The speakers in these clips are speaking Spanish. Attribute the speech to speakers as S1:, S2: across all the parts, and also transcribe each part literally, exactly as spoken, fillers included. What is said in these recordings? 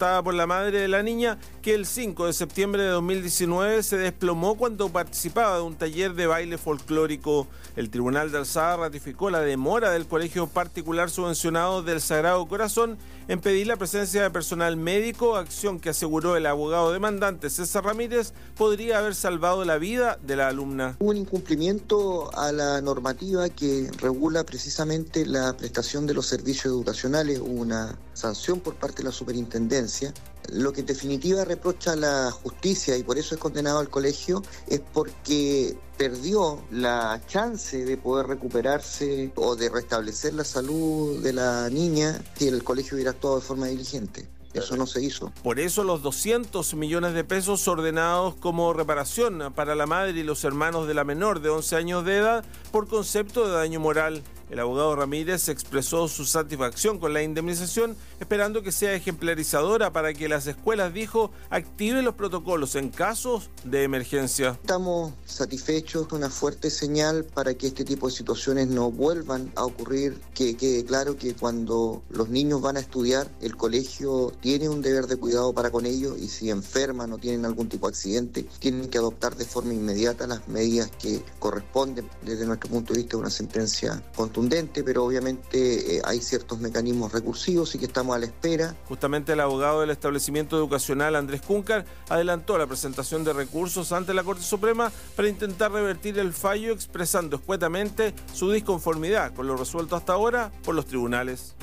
S1: contada por la madre de la niña, que el cinco de septiembre de dos mil diecinueve se desplomó cuando participaba de un taller de baile folclórico. El Tribunal de Alzada ratificó la demora del Colegio Particular Subvencionado del Sagrado Corazón en pedir la presencia de personal médico, acción que aseguró el abogado demandante César Ramírez podría haber salvado la vida de la alumna.
S2: Hubo un incumplimiento a la normativa que regula precisamente la prestación de los servicios educacionales, hubo una sanción por parte de la superintendencia. Lo que en definitiva reprocha a la justicia, y por eso es condenado al colegio, es porque perdió la chance de poder recuperarse o de restablecer la salud de la niña si el colegio hubiera actuado de forma diligente. Eso no se hizo.
S1: Por eso los doscientos millones de pesos ordenados como reparación para la madre y los hermanos de la menor de once años de edad por concepto de daño moral. El abogado Ramírez expresó su satisfacción con la indemnización, esperando que sea ejemplarizadora para que las escuelas, dijo, activen los protocolos en casos de emergencia.
S2: Estamos satisfechos, una fuerte señal para que este tipo de situaciones no vuelvan a ocurrir, que quede claro que cuando los niños van a estudiar, el colegio tiene un deber de cuidado para con ellos, y si enferman o tienen algún tipo de accidente, tienen que adoptar de forma inmediata las medidas que corresponden. Desde nuestro punto de vista, una sentencia contundente, pero obviamente eh, hay ciertos mecanismos recursivos y que estamos a la espera.
S1: Justamente el abogado del establecimiento educacional, Andrés Cúncar, adelantó la presentación de recursos ante la Corte Suprema para intentar revertir el fallo, expresando escuetamente su disconformidad con lo resuelto hasta ahora por los tribunales.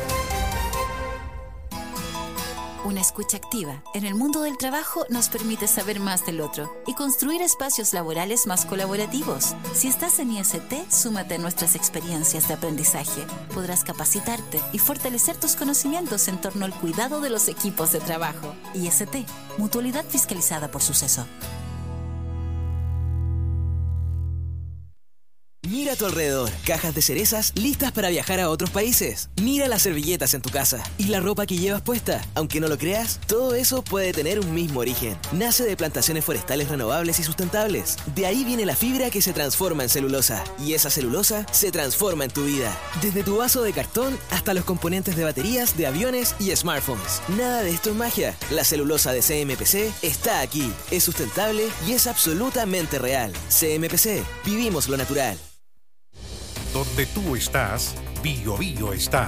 S3: Una escucha activa en el mundo del trabajo nos permite saber más del otro y construir espacios laborales más colaborativos. Si estás en I S T, súmate a nuestras experiencias de aprendizaje. Podrás capacitarte y fortalecer tus conocimientos en torno al cuidado de los equipos de trabajo. I S T, mutualidad fiscalizada por Suceso.
S4: Mira a tu alrededor, cajas de cerezas listas para viajar a otros países. Mira las servilletas en tu casa y la ropa que llevas puesta. Aunque no lo creas, todo eso puede tener un mismo origen. Nace de plantaciones forestales renovables y sustentables. De ahí viene la fibra que se transforma en celulosa. Y esa celulosa se transforma en tu vida. Desde tu vaso de cartón hasta los componentes de baterías de aviones y smartphones. Nada de esto es magia. La celulosa de C M P C está aquí. Es sustentable y es absolutamente real. C M P C, vivimos lo natural.
S5: Donde tú estás, Bio Bio está.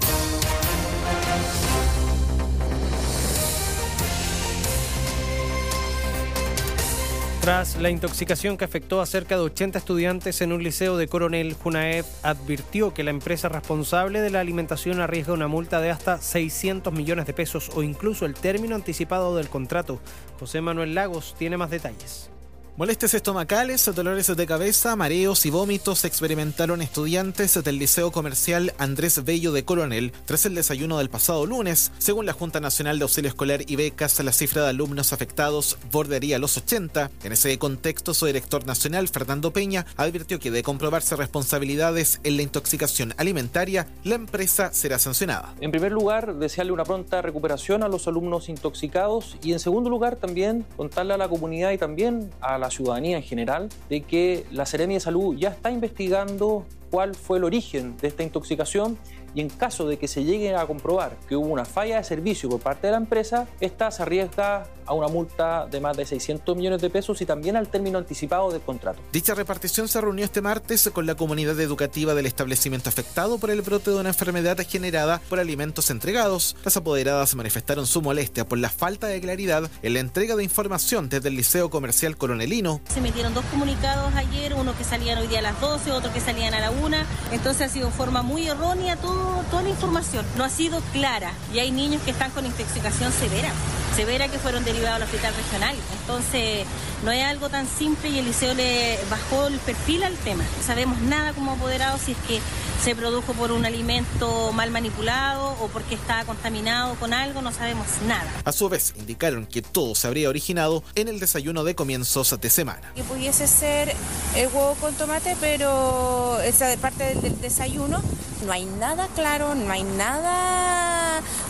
S6: Tras la intoxicación que afectó a cerca de ochenta estudiantes en un liceo de Coronel, Junaed advirtió que la empresa responsable de la alimentación arriesga una multa de hasta seiscientos millones de pesos o incluso el término anticipado del contrato. José Manuel Lagos tiene más detalles.
S7: Molestias estomacales, dolores de cabeza, mareos y vómitos experimentaron estudiantes del Liceo Comercial Andrés Bello de Coronel tras el desayuno del pasado lunes. Según la Junta Nacional de Auxilio Escolar y Becas, la cifra de alumnos afectados bordearía los ochenta. En ese contexto, su director nacional, Fernando Peña, advirtió que de comprobarse responsabilidades en la intoxicación alimentaria, la empresa será sancionada.
S8: En primer lugar, desearle una pronta recuperación a los alumnos intoxicados y en segundo lugar también contarle a la comunidad y también a la ciudadanía en general de que la Seremi de Salud ya está investigando cuál fue el origen de esta intoxicación y en caso de que se llegue a comprobar que hubo una falla de servicio por parte de la empresa, esta se arriesga a una multa de más de seiscientos millones de pesos y también al término anticipado del contrato.
S7: Dicha repartición se reunió este martes con la comunidad educativa del establecimiento afectado por el brote de una enfermedad generada por alimentos entregados. Las apoderadas manifestaron su molestia por la falta de claridad en la entrega de información desde el Liceo Comercial Coronelino.
S9: Se metieron dos comunicados ayer, uno que salían hoy día a las doce, otro que salían a la una, entonces ha sido de forma muy errónea todo. Toda la información no ha sido clara y hay niños que están con intoxicación severa, severa que fueron derivados al hospital regional. Entonces no es algo tan simple y el liceo le bajó el perfil al tema. No sabemos nada como apoderados si es que se produjo por un alimento mal manipulado o porque estaba contaminado con algo, no sabemos nada.
S7: A su vez indicaron que todo se habría originado en el desayuno de comienzos de semana.
S10: Que pudiese ser el huevo con tomate, pero esa parte del, del desayuno no hay nada claro, no hay nada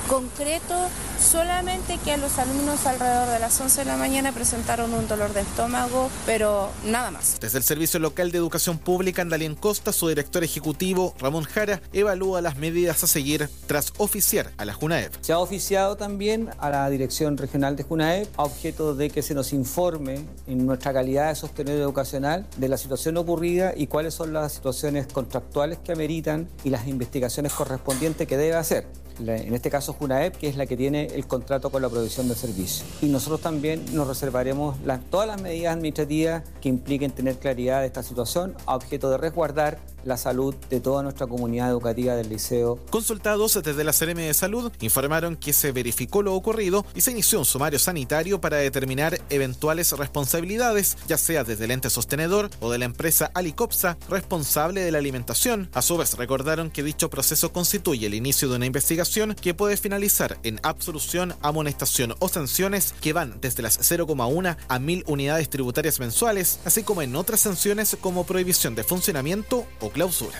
S10: concreto, solamente que a los alumnos alrededor de las once de la mañana presentaron un dolor de estómago, pero nada más.
S7: Desde el Servicio Local de Educación Pública Andalien Costa, su director ejecutivo, Ramón Jara, evalúa las medidas a seguir tras oficiar a la JUNAEP.
S11: Se ha oficiado también a la Dirección Regional de JUNAEP a objeto de que se nos informe en nuestra calidad de sostenedor educacional de la situación ocurrida y cuáles son las situaciones contractuales que ameritan y las investigaciones correspondientes que debe hacer. En este caso JUNAEP, que es la que tiene el contrato con la provisión de servicio. Y nosotros también nos reservaremos las, todas las medidas administrativas que impliquen tener claridad de esta situación a objeto de resguardar la salud de toda nuestra comunidad educativa del liceo.
S7: Consultados desde la Seremi de Salud, informaron que se verificó lo ocurrido y se inició un sumario sanitario para determinar eventuales responsabilidades, ya sea desde el ente sostenedor o de la empresa Alicopsa, responsable de la alimentación. A su vez, recordaron que dicho proceso constituye el inicio de una investigación que puede finalizar en absolución, amonestación o sanciones que van desde las cero coma uno a mil unidades tributarias mensuales, así como en otras sanciones como prohibición de funcionamiento o clausura.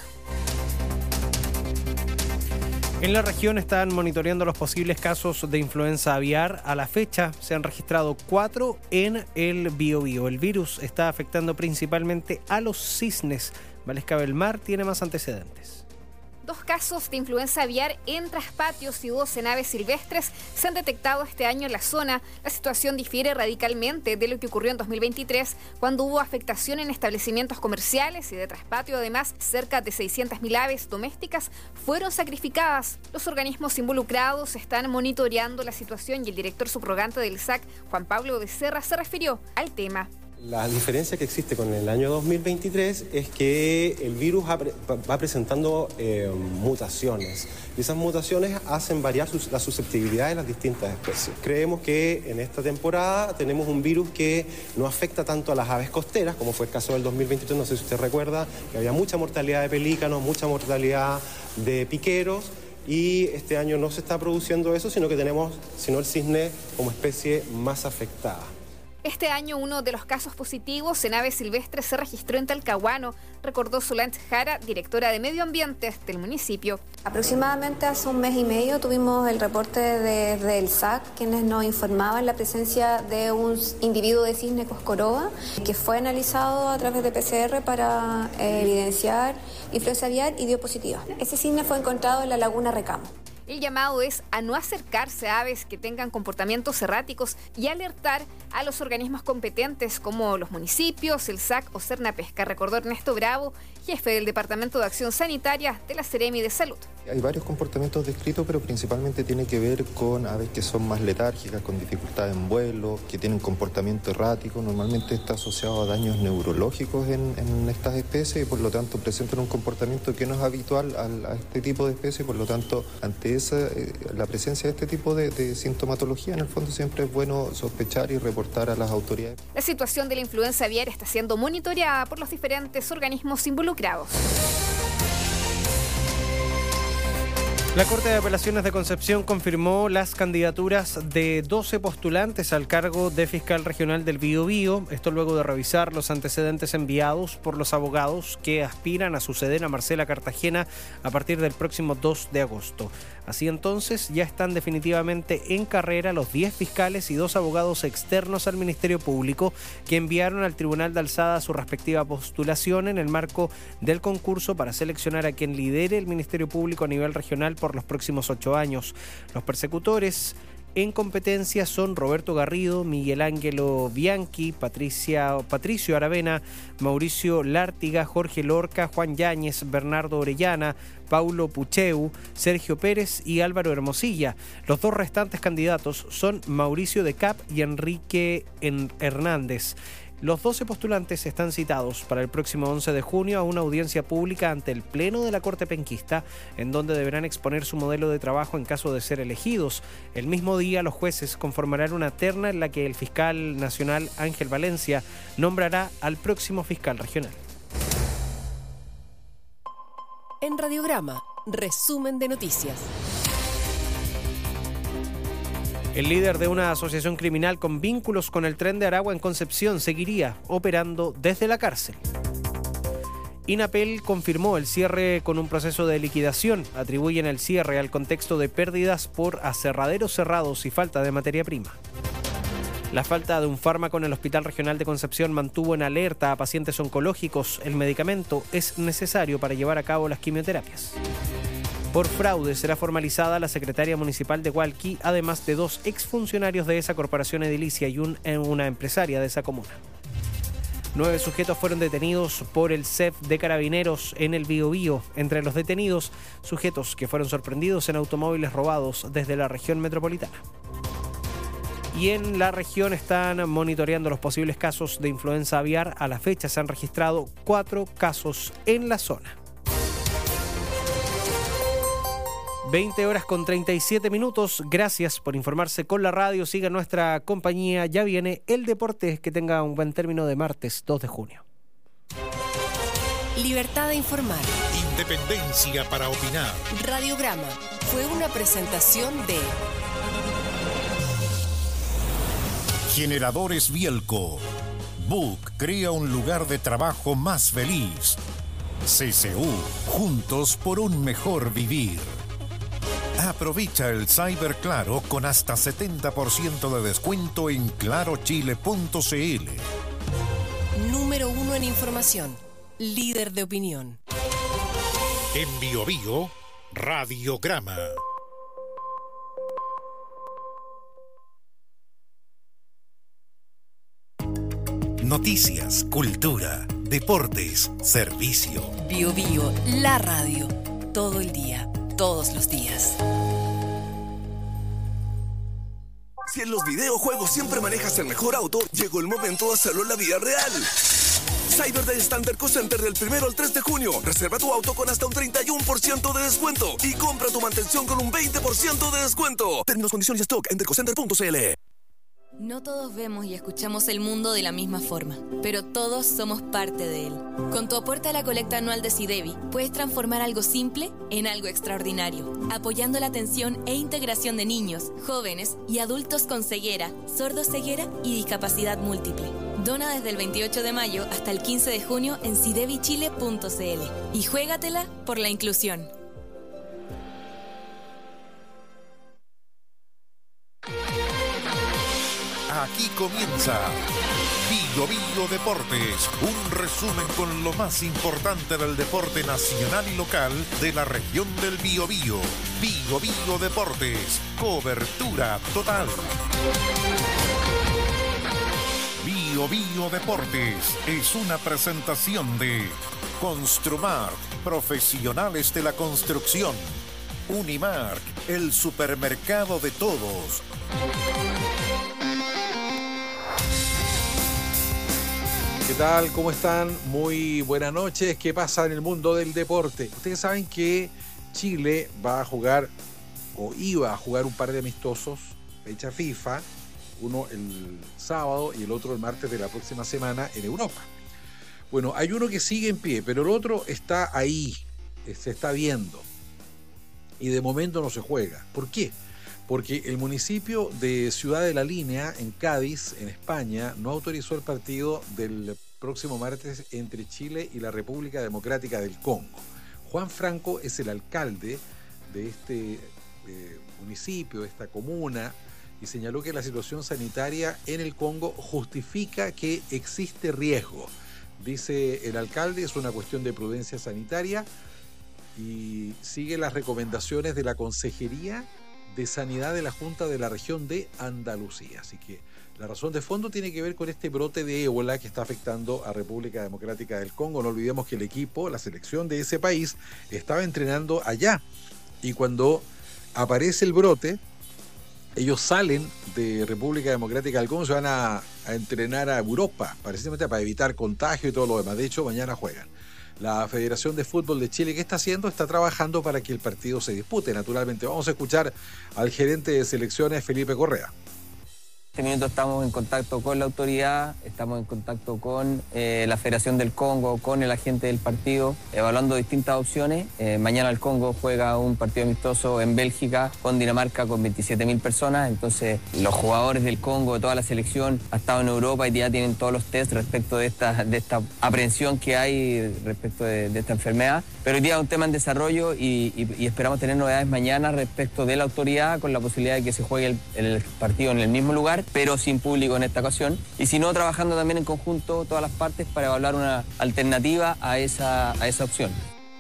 S6: En la región están monitoreando los posibles casos de influenza aviar. A la fecha se han registrado cuatro en el Biobío. El virus está afectando principalmente a los cisnes. Valesca Belmar tiene más antecedentes.
S12: Dos casos de influenza aviar en traspatios y dos en aves silvestres se han detectado este año en la zona. La situación difiere radicalmente de lo que ocurrió en dos mil veintitrés, cuando hubo afectación en establecimientos comerciales y de traspatio. Además, cerca de seiscientas mil aves domésticas fueron sacrificadas. Los organismos involucrados están monitoreando la situación y el director subrogante del S A C, Juan Pablo Becerra, se refirió al tema.
S13: La diferencia que existe con el año dos mil veintitrés es que el virus va presentando eh, mutaciones y esas mutaciones hacen variar sus, la susceptibilidad de las distintas especies. Creemos que en esta temporada tenemos un virus que no afecta tanto a las aves costeras, como fue el caso del dos mil veintitrés, no sé si usted recuerda, que había mucha mortalidad de pelícanos, mucha mortalidad de piqueros, y este año no se está produciendo eso, sino que tenemos sino el cisne como especie más afectada.
S12: Este año uno de los casos positivos en aves silvestres se registró en Talcahuano, recordó Solange Jara, directora de Medio Ambiente del municipio.
S14: Aproximadamente hace un mes y medio tuvimos el reporte desde el S A C, quienes nos informaban la presencia de un individuo de cisne coscoroba que fue analizado a través de P C R para eh, evidenciar influenza aviar y dio positiva. Ese cisne fue encontrado en la laguna Recamo.
S12: El llamado es a no acercarse a aves que tengan comportamientos erráticos y alertar a los organismos competentes como los municipios, el S A C o Cernapesca, recordó Ernesto Bravo, jefe del Departamento de Acción Sanitaria de la Seremi de Salud.
S15: Hay varios comportamientos descritos, pero principalmente tiene que ver con aves que son más letárgicas, con dificultad en vuelo, que tienen comportamiento errático. Normalmente está asociado a daños neurológicos en, en estas especies y por lo tanto presentan un comportamiento que no es habitual a, a este tipo de especies. Por lo tanto, ante esa, eh, la presencia de este tipo de, de sintomatología, en el fondo siempre es bueno sospechar y reportar a las autoridades.
S12: La situación de la influenza aviar está siendo monitoreada por los diferentes organismos involucrados.
S6: La Corte de Apelaciones de Concepción confirmó las candidaturas de doce postulantes al cargo de fiscal regional del Biobío. Esto luego de revisar los antecedentes enviados por los abogados que aspiran a suceder a Marcela Cartagena a partir del próximo dos de agosto. Así entonces, ya están definitivamente en carrera los diez fiscales y dos abogados externos al Ministerio Público que enviaron al Tribunal de Alzada su respectiva postulación en el marco del concurso para seleccionar a quien lidere el Ministerio Público a nivel regional por los próximos ocho años. Los persecutores en competencia son Roberto Garrido, Miguel Ángelo Bianchi, Patricia, Patricio Aravena, Mauricio Lártiga, Jorge Lorca, Juan Yáñez, Bernardo Orellana, Paulo Pucheu, Sergio Pérez y Álvaro Hermosilla. Los dos restantes candidatos son Mauricio de Cap y Enrique Hernández. Los doce postulantes están citados para el próximo once de junio a una audiencia pública ante el Pleno de la Corte Penquista, en donde deberán exponer su modelo de trabajo en caso de ser elegidos. El mismo día, los jueces conformarán una terna en la que el fiscal nacional Ángel Valencia nombrará al próximo fiscal regional.
S16: En Radiograma, resumen de noticias.
S6: El líder de una asociación criminal con vínculos con el Tren de Aragua en Concepción seguiría operando desde la cárcel. INAPEL confirmó el cierre con un proceso de liquidación. Atribuyen el cierre al contexto de pérdidas por aserraderos cerrados y falta de materia prima. La falta de un fármaco en el Hospital Regional de Concepción mantuvo en alerta a pacientes oncológicos. El medicamento es necesario para llevar a cabo las quimioterapias. Por fraude será formalizada la secretaria municipal de Hualqui, además de dos exfuncionarios de esa corporación edilicia y un, una empresaria de esa comuna. Nueve sujetos fueron detenidos por el C E F de Carabineros en el Biobío. Entre los detenidos, sujetos que fueron sorprendidos en automóviles robados desde la región metropolitana. Y en la región están monitoreando los posibles casos de influenza aviar. A la fecha se han registrado cuatro casos en la zona. veinte horas con treinta y siete minutos. Gracias por informarse con la radio. Siga nuestra compañía. Ya viene el deporte. Que tenga un buen término de martes dos de junio.
S16: Libertad de informar.
S5: Independencia para opinar.
S16: Radiograma fue una presentación de
S5: Generadores Bielco. Book crea un lugar de trabajo más feliz. C C U. Juntos por un mejor vivir. Aprovecha el Cyber Claro con hasta setenta por ciento de descuento en claro chile punto c l.
S16: Número uno en información. Líder de opinión.
S5: En Biobío, Radiograma. Noticias, cultura, deportes, servicio.
S16: Biobío, la radio. Todo el día. Todos los días.
S17: Si en los videojuegos siempre manejas el mejor auto, llegó el momento de hacerlo en la vida real. Cyber Day Standard Co Center del primero al tres de junio. Reserva tu auto con hasta un treinta y uno por ciento de descuento y compra tu mantención con un veinte por ciento de descuento. Términos, condiciones y stock en dercocenter punto c l.
S18: No todos vemos y escuchamos el mundo de la misma forma, pero todos somos parte de él. Con tu aporte a la colecta anual de SIDEBI, puedes transformar algo simple en algo extraordinario, apoyando la atención e integración de niños, jóvenes y adultos con ceguera, sordoceguera y discapacidad múltiple. Dona desde el veintiocho de mayo hasta el quince de junio en sidebi chile punto c l y juégatela por la inclusión.
S5: Aquí comienza Biobío Deportes, un resumen con lo más importante del deporte nacional y local de la región del Biobío. Biobío Deportes, cobertura total. Biobío Deportes es una presentación de Construmark, profesionales de la construcción. Unimark, el supermercado de todos.
S19: ¿Qué tal? ¿Cómo están? Muy buenas noches. ¿Qué pasa en el mundo del deporte? Ustedes saben que Chile va a jugar, o iba a jugar, un par de amistosos, fecha FIFA, uno el sábado y el otro el martes de la próxima semana en Europa. Bueno, hay uno que sigue en pie, pero el otro está ahí, se está viendo. Y de momento no se juega. ¿Por qué? Porque el municipio de Ciudad de la Línea, en Cádiz, en España, no autorizó el partido del próximo martes entre Chile y la República Democrática del Congo. Juan Franco es el alcalde de este eh, municipio, de esta comuna, y señaló que la situación sanitaria en el Congo justifica que existe riesgo. Dice el alcalde, es una cuestión de prudencia sanitaria y sigue las recomendaciones de la Consejería de Sanidad de la Junta de la Región de Andalucía. Así que la razón de fondo tiene que ver con este brote de ébola que está afectando a República Democrática del Congo. No olvidemos que el equipo, la selección de ese país, estaba entrenando allá. Y cuando aparece el brote, ellos salen de República Democrática del Congo, se van a, a entrenar a Europa, precisamente para evitar contagio y todo lo demás. De hecho, mañana juegan. La Federación de Fútbol de Chile, ¿qué está haciendo? Está trabajando para que el partido se dispute, naturalmente. Vamos a escuchar al gerente de selecciones, Felipe Correa.
S20: este minuto estamos en contacto con la autoridad, estamos en contacto con eh, la Federación del Congo, con el agente del partido, evaluando distintas opciones. Eh, mañana el Congo juega un partido amistoso en Bélgica con Dinamarca con veintisiete mil personas, entonces los jugadores del Congo, de toda la selección, ha estado en Europa y ya tienen todos los test respecto de esta, de esta aprehensión que hay respecto de, de esta enfermedad. Pero hoy día es un tema en desarrollo y, y, y esperamos tener novedades mañana respecto de la autoridad, con la posibilidad de que se juegue el, el partido en el mismo lugar, pero sin público en esta ocasión, y si no, trabajando también en conjunto todas las partes para evaluar una alternativa a esa, a esa opción.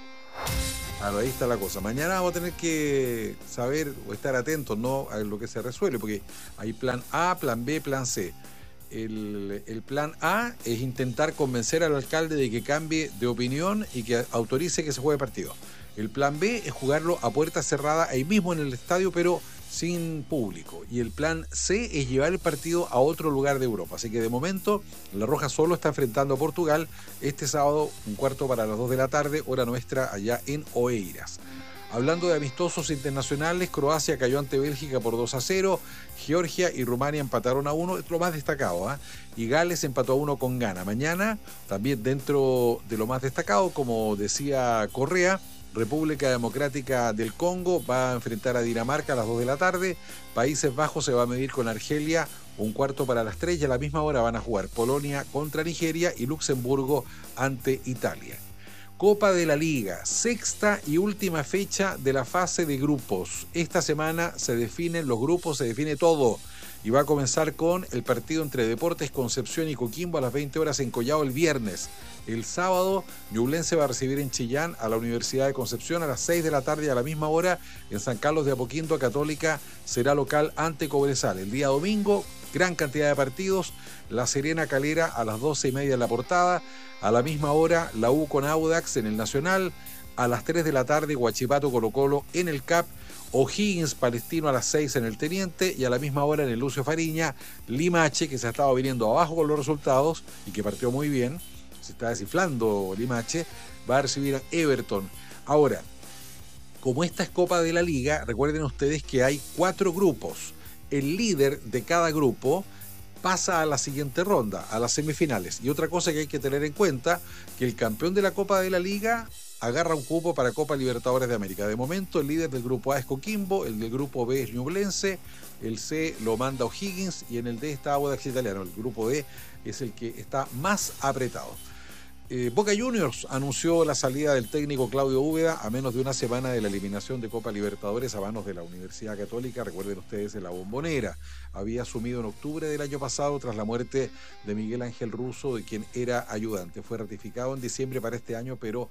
S19: Claro, ahí está la cosa. Mañana vamos a tener que saber o estar atentos, ¿no?, a lo que se resuelve, porque hay plan A, plan B, plan C. El, el plan A es intentar convencer al alcalde de que cambie de opinión y que autorice que se juegue partido. El plan B es jugarlo a puerta cerrada ahí mismo en el estadio, pero sin público. Y el plan C es llevar el partido a otro lugar de Europa. Así que de momento La Roja solo está enfrentando a Portugal este sábado, un cuarto para las dos de la tarde, hora nuestra, allá en Oeiras. Hablando de amistosos internacionales, Croacia cayó ante Bélgica por dos a cero, Georgia y Rumania empataron a uno, es lo más destacado, ¿eh? Y Gales empató a uno con Ghana. Mañana, también dentro de lo más destacado, como decía Correa, República Democrática del Congo va a enfrentar a Dinamarca a las dos de la tarde. Países Bajos se va a medir con Argelia un cuarto para las tres y a la misma hora van a jugar Polonia contra Nigeria y Luxemburgo ante Italia. Copa de la Liga, sexta y última fecha de la fase de grupos. Esta semana se definen los grupos, se define todo. Y va a comenzar con el partido entre Deportes Concepción y Coquimbo a las veinte horas en Collao el viernes. El sábado, Ñublense va a recibir en Chillán a la Universidad de Concepción a las seis de la tarde y a la misma hora en San Carlos de Apoquindo, Católica será local ante Cobresal. El día domingo, gran cantidad de partidos. La Serena Calera a las doce y media en La Portada. A la misma hora, la U con Audax en el Nacional. A las tres de la tarde, Huachipato Colo Colo en el C A P. O'Higgins Palestino a las seis en el Teniente y a la misma hora en el Lucio Fariña, Limache, que se ha estado viniendo abajo con los resultados y que partió muy bien, se está desinflando Limache, va a recibir a Everton. Ahora, como esta es Copa de la Liga, recuerden ustedes que hay cuatro grupos. El líder de cada grupo pasa a la siguiente ronda, a las semifinales. Y otra cosa que hay que tener en cuenta, que el campeón de la Copa de la Liga agarra un cupo para Copa Libertadores de América. De momento, el líder del grupo A es Coquimbo, el del grupo B es Ñublense, el C lo manda O'Higgins y en el D está Audax Italiano. El grupo D es el que está más apretado. Eh, Boca Juniors anunció la salida del técnico Claudio Úbeda a menos de una semana de la eliminación de Copa Libertadores a manos de la Universidad Católica. Recuerden ustedes, en la Bombonera. Había asumido en octubre del año pasado tras la muerte de Miguel Ángel Russo, de quien era ayudante. Fue ratificado en diciembre para este año, pero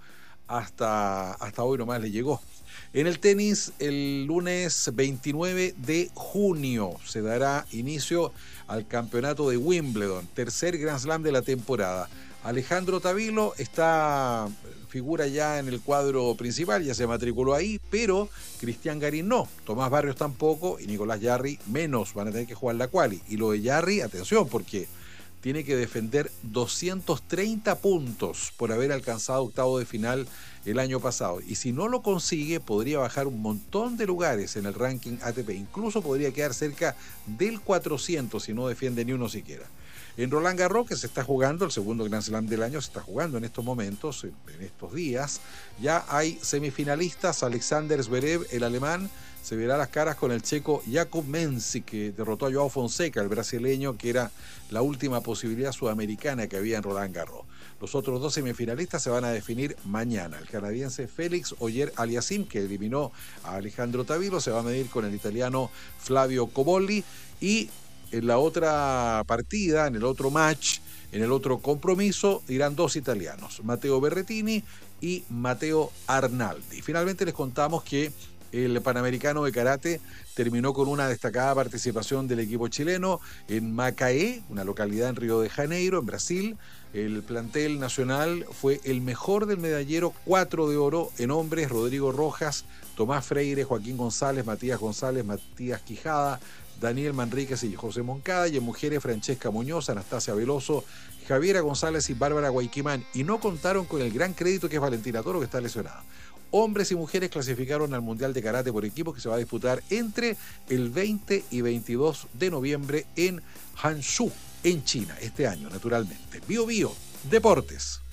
S19: hasta, hasta hoy nomás le llegó. En el tenis, el lunes veintinueve de junio se dará inicio al campeonato de Wimbledon, tercer Grand Slam de la temporada. Alejandro Tavilo está, figura ya en el cuadro principal, ya se matriculó ahí, pero Cristian Garín no, Tomás Barrios tampoco y Nicolás Yarri menos, van a tener que jugar la quali. Y lo de Yarri, atención, porque tiene que defender doscientos treinta puntos por haber alcanzado octavo de final el año pasado. Y si no lo consigue, podría bajar un montón de lugares en el ranking A T P. Incluso podría quedar cerca del cuatrocientos si no defiende ni uno siquiera. En Roland Garros, que se está jugando, el segundo Grand Slam del año, se está jugando en estos momentos, en estos días. Ya hay semifinalistas. Alexander Zverev, el alemán, se verá las caras con el checo Jakub Mensik, que derrotó a Joao Fonseca, el brasileño, que era la última posibilidad sudamericana que había en Roland Garros. Los otros dos semifinalistas se van a definir mañana. El canadiense Félix Auger-Aliassime, que eliminó a Alejandro Tavilo, se va a medir con el italiano Flavio Cobolli. Y en la otra partida, en el otro match, en el otro compromiso, irán dos italianos, Matteo Berrettini y Matteo Arnaldi. Finalmente les contamos que el Panamericano de Karate terminó con una destacada participación del equipo chileno en Macaé, una localidad en Río de Janeiro, en Brasil. El plantel nacional fue el mejor del medallero, cuatro de oro en hombres: Rodrigo Rojas, Tomás Freire, Joaquín González, Matías González, Matías Quijada, Daniel Manríquez y José Moncada, y en mujeres Francesca Muñoz, Anastasia Veloso, Javiera González y Bárbara Guayquimán. Y no contaron con el gran crédito que es Valentina Toro, que está lesionada. hombres y mujeres clasificaron al Mundial de Karate por equipos que se va a disputar entre el veinte y veintidós de noviembre en Hangzhou, en China, este año, naturalmente. Bio Bio, Deportes.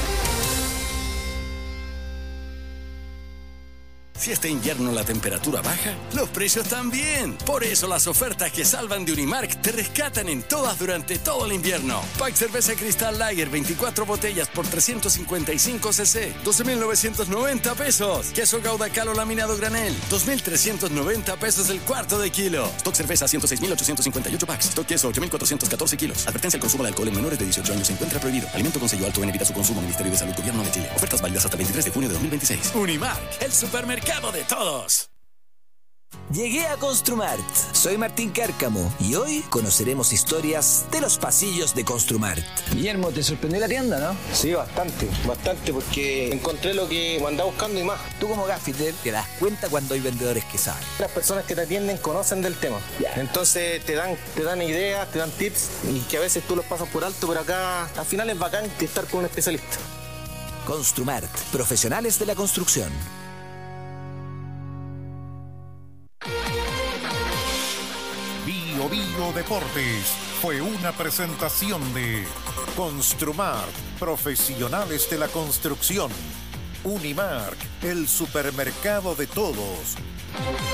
S21: Si este invierno la temperatura baja, los precios también. Por eso las ofertas que salvan de Unimark te rescatan en todas durante todo el invierno. Pack cerveza Cristal Lager, veinticuatro botellas por trescientos cincuenta y cinco cc, doce mil novecientos noventa pesos. Queso Gouda Calo laminado granel, dos mil trescientos noventa pesos el cuarto de kilo. Stock cerveza ciento seis mil ochocientos cincuenta y ocho packs. Stock queso ocho mil cuatrocientos catorce kilos. Advertencia: el consumo de alcohol en menores de dieciocho años se encuentra prohibido. Alimento con sello alto en, evita su consumo. Ministerio de Salud, Gobierno de Chile. Ofertas válidas hasta el veintitrés de junio de dos mil veintiséis. Unimark, el supermercado de todos.
S4: Llegué a Construmart. Soy Martín Cárcamo y hoy conoceremos historias de los pasillos de Construmart.
S22: Guillermo, ¿te sorprendió la tienda, no? Sí, bastante, bastante, porque encontré lo que andaba buscando y más.
S4: Tú como gaffiter te das cuenta cuando hay vendedores que saben.
S22: Las personas que te atienden conocen del tema. Yeah. Entonces te dan, te dan ideas, te dan tips y que a veces tú los pasas por alto, pero acá al final es bacán estar con un especialista.
S4: Construmart, profesionales de la construcción.
S5: Bio Bio Deportes fue una presentación de Construmart, profesionales de la construcción. Unimark, el supermercado de todos.